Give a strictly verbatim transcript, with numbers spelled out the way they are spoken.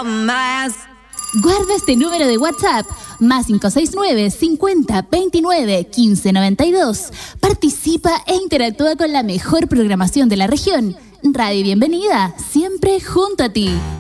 más. Guarda este número de WhatsApp, más cinco seis nueve, cincuenta, veintinueve, quince, noventa y dos. Participa e interactúa con la mejor programación de la región. Radio Bienvenida, siempre junto a ti.